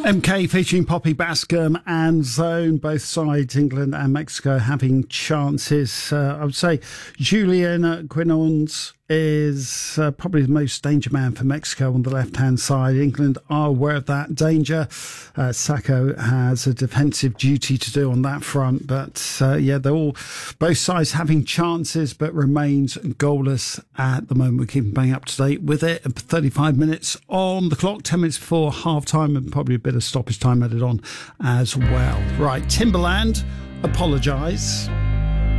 MK featuring Poppy Bascom and Zone, both sides, England and Mexico, having chances. I would say Julian Quinones is probably the most danger man for Mexico on the left-hand side. England are aware of that danger. Sacco has a defensive duty to do on that front, but they're both sides having chances, but remains goalless at the moment. We're keeping bang up to date with it. 35 minutes on the clock, 10 minutes before half-time, and probably a bit of stoppage time added on as well. Right, Timberland, Apologise.